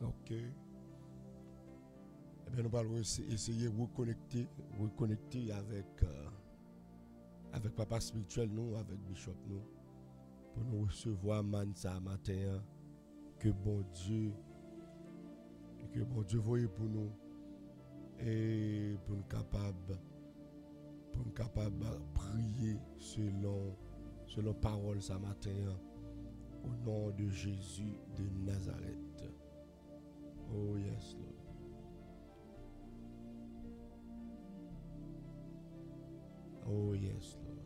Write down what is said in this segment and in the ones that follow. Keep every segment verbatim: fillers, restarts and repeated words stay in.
Ok. Eh bien, nous allons essayer de reconnecter, reconnecter avec, euh, avec Papa spirituel, nous, avec Bishop, nous, pour nous recevoir Mansa matin, que bon Dieu, que bon Dieu voyait pour nous, et pour nous capables, pour nous capables de prier selon, selon parole ce matin, au nom de Jésus de Nazareth. Oh yes, Lord. Oh yes, Lord.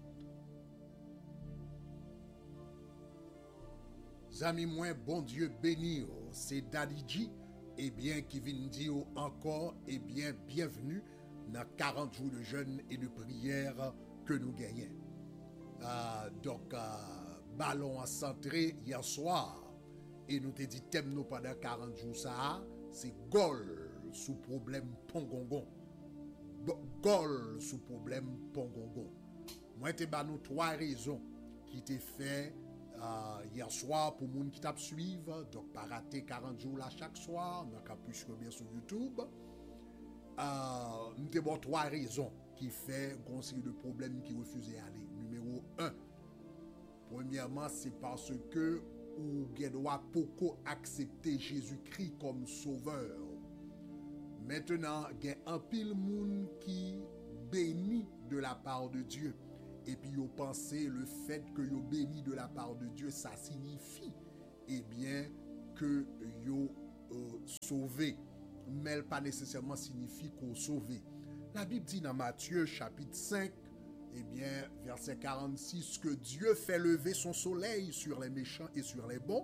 Amis moi, bon Dieu béni, c'est Daddy G, et bien qui vient dire encore, et bien bienvenue dans quarante jours de jeûne et de prière que nous gagnons. Euh, donc, euh, ballon à centré hier soir, et nous te dit thème nous pendant quarante jours ça, c'est Gol sous problème Pongongon. Gol sous problème Pongongon. Moi, te ba nous trois raisons qui t'ai fait euh, hier soir pour les gens qui t'a suivre. Donc, pas rater quarante jours là chaque soir. On a plus que bien sur YouTube. Euh, nous te bon trois raisons qui fait qu'on série de problèmes qui refusent d'aller. Numéro un. Premièrement, c'est parce que ou doit beaucoup accepter Jésus-Christ comme sauveur. Maintenant, il y a un pile monde qui bénit de la part de Dieu. Et puis, vous pensez le fait que vous bénit de la part de Dieu, ça signifie, eh bien, que vous euh, sauvé. Mais pas nécessairement signifie qu'on sauvé. La Bible dit dans Matthieu chapitre cinq, eh bien, verset quarante-six, que Dieu fait lever son soleil sur les méchants et sur les bons,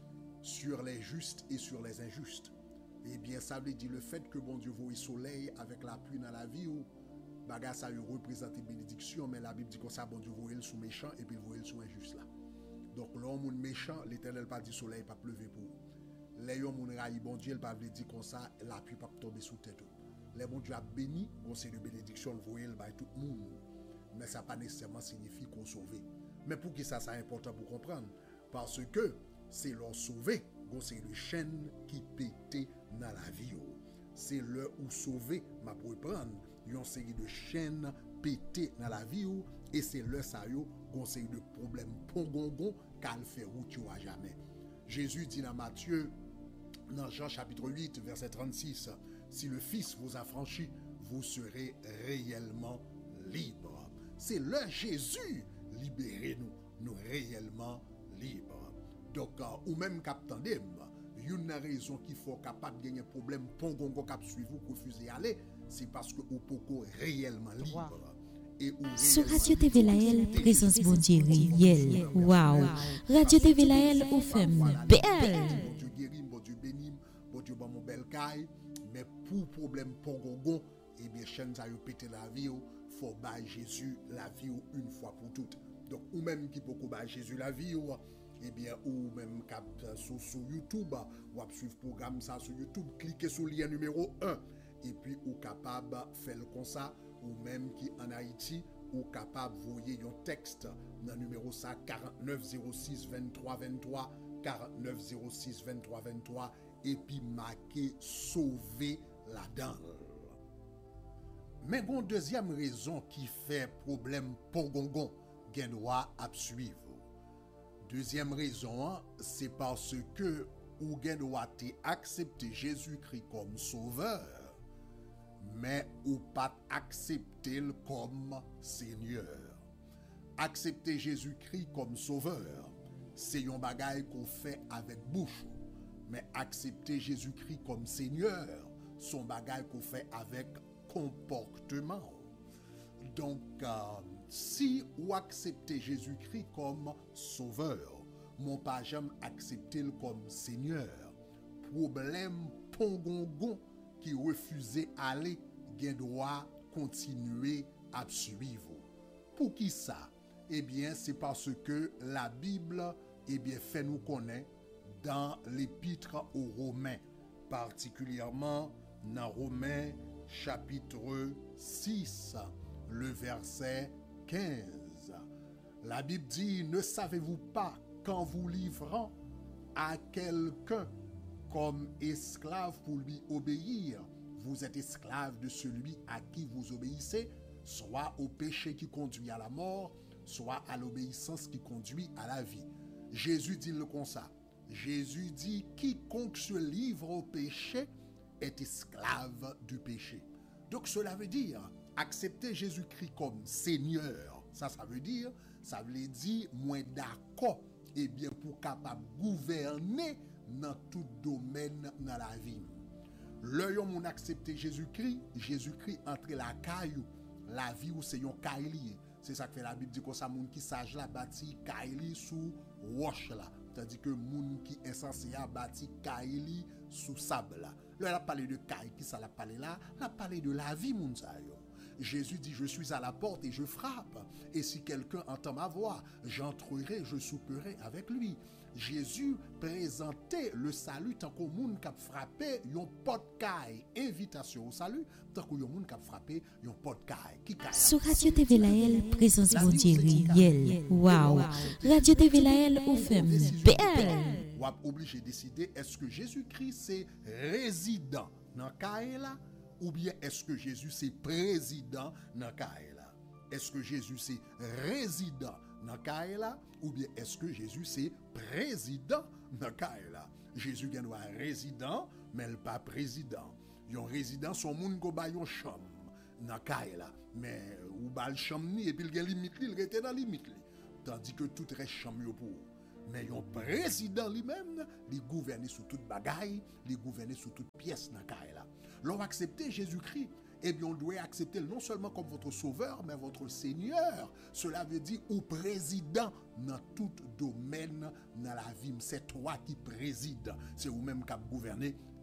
sur les justes et sur les injustes. Eh bien, ça veut dire le fait que bon Dieu voit le soleil avec la pluie dans la vie ou bagarre ça représente une bénédiction, mais la Bible dit que ça bon Dieu voit le sous méchant et puis il voit le sous injuste là. Donc l'homme méchant, l'Éternel pas dit soleil pas pleuver pour. Les hommes raï bon Dieu, il pas veut dire comme ça la pluie pas tomber sous tête. Les bon Dieu a béni, on c'est de bénédiction, le voyer le bail tout le monde. Mais ça pas nécessairement signifie qu'on sauve. Mais pour qui ça c'est important pour comprendre parce que c'est leur sauver, c'est le chaîne qui pétait dans la vie. C'est le ou sauver, ma pour prendre une série de chaînes pété dans la vie et c'est le ça yo une série de problèmes pongongon qu'elle fait route à jamais. Jésus dit dans Matthieu dans Jean chapitre huit verset trente-six, si le Fils vous a franchi, vous serez réellement libre. C'est le Jésus libérez-nous, nous réellement libres. Donc euh, ou même qu'attendez une raison qu'il faut capable de gagner problème pongongo cap suivre ou refuser aller, c'est parce que ou poko réellement libre. Et sur Radio T V Lael, présence bon Dieu réel. Waouh. Radio T V Lael ou femme belle. Bon Dieu guéri, bon Dieu béni, bon Dieu bon mon bel caille, mais pour problème pongongo, et bien chaîne ça yo péter la vie, faut bailler Jésus la vie une fois pour toutes. Donc ou même qui peut bailler Jésus la vie ou eh bien, ou même cap sur, sur YouTube, ou suivre le programme ça sur YouTube, cliquez sur le lien numéro un, et puis ou capable de faire le comme ça, ou même qui en Haïti, ou capable de voyer un texte dans le numéro ça, quarante-neuf zéro six vingt-trois vingt-trois, quarante-neuf zéro six vingt-trois vingt-trois, et puis marquer sauver la dent. Mais une deuxième raison qui fait problème pongongon, gen droit à suivre. Deuxième raison, c'est parce que ou gen doit accepter Jésus-Christ comme sauveur, mais ou pas accepter comme Seigneur. Accepter Jésus-Christ comme sauveur, c'est un bagage qu'on fait avec bouche, mais accepter Jésus-Christ comme Seigneur, son bagage qu'on fait avec comportement. Donc, euh, si ou acceptez Jésus-Christ comme sauveur, mon pas jamais accepter comme Seigneur. Problème pongongon qui refusait aller, gen droit continuer à suivre. Pour qui ça? Eh bien, c'est parce que la Bible, eh bien, fait nous connaître dans l'épître aux Romains, particulièrement dans Romains chapitre six. Le verset quinze. La Bible dit, ne savez-vous pas qu'en vous livrant à quelqu'un comme esclave pour lui obéir. Vous êtes esclave de celui à qui vous obéissez, soit au péché qui conduit à la mort, soit à l'obéissance qui conduit à la vie. Jésus dit le comme ça. Jésus dit, quiconque se livre au péché est esclave du péché. Donc cela veut dire, accepter Jésus-Christ comme Seigneur, ça, ça veut dire, ça veut dire, moins d'accord, et bien pour capable gouverner dans tout domaine dans la vie. L'œil on accepté Jésus-Christ, Jésus-Christ entre la caillou, la vie où c'est yon caille. C'est ça que fait la Bible dit que ça moun qui sage la bâti caille sous roche là, tandis que moun qui insensé a bâti caille sous sable là. Là, a parlé de caille, qui ça l'a parlé là? L'a parlé de la vie moun sa yo. Jésus dit, je suis à la porte et je frappe. Et si quelqu'un entend ma voix, j'entrerai, je souperai avec lui. Jésus présentait le salut tant qu'au monde qui a frappé yon porte caille, invitation au salut, tant qu'au monde qui a frappé yon porte caille. Sur Radio T V Lael, présence bon Dieu réel. Waouh! Radio T V Lael ou femme belle. Ou a obligé de décider, est-ce que Jésus-Christ c'est résident dans caille là? Ou bien est-ce que Jésus c'est président dans caille là? Est-ce que Jésus c'est résident dans caille là? Ou bien est-ce que Jésus c'est président dans caille là? Jésus gen un résident mais pas président. Yon résident son moun ko ba yon chambre dans caille là, mais ou ba le chambre ni et puis il gen limite li, il rete dans limite li. Tandis que tout reste chambre yo pour. Mais yon président lui-même, il gouverne sur toute bagaille, il gouverne sur toute pièce dans caille là. L'on va accepter Jésus-Christ, eh bien on doit accepter non seulement comme votre sauveur, mais votre Seigneur. Cela veut dire ou président dans tout domaine dans la vie. C'est toi qui préside, c'est vous-même qui gouverné